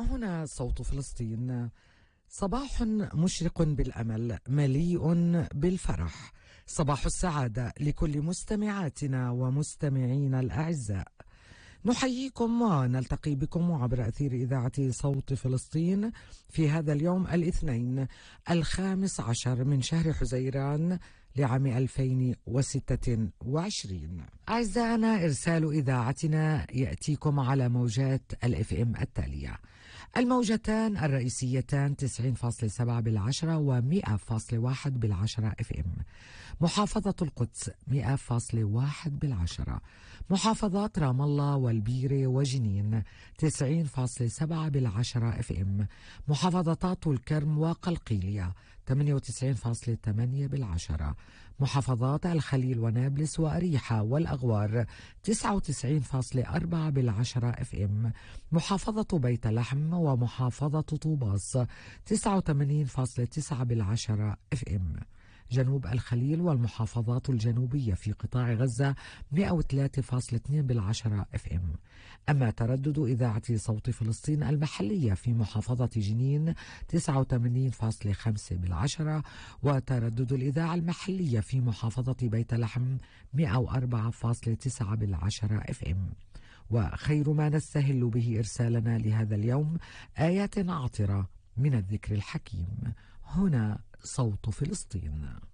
هنا صوت فلسطين. صباح مشرق بالأمل مليء بالفرح، صباح السعادة لكل مستمعاتنا ومستمعينا الأعزاء. نحييكم ونلتقي بكم عبر أثير إذاعة صوت فلسطين في هذا اليوم الاثنين 15 من شهر حزيران لعام 2026. أعزائنا، إرسال إذاعتنا يأتيكم على موجات الFM التالية: الموجتان الرئيسيتان 90.7 بالعشرة و100.1 بالعشرة FM. محافظة القدس 100.1 بالعشرة. محافظات رام الله والبيرة وجنين 90.7 بالعشرة FM. محافظات الكرم وقلقيلية 98.8 بالعشرة. محافظات الخليل ونابلس وأريحة والأغوار 99.4 بالعشرة FM. محافظة بيت لحم ومحافظة طوباس 89.9 بالعشرة FM. جنوب الخليل والمحافظات الجنوبية في قطاع غزة 103.2 بالعشرة FM. أما تردد إذاعة صوت فلسطين المحلية في محافظة جنين 89.5 بالعشرة، وتردد الإذاعة المحلية في محافظة بيت لحم 104.9 بالعشرة FM. وخير ما نستهل به إرسالنا لهذا اليوم آيات عطرة من الذكر الحكيم. هنا صوت فلسطين.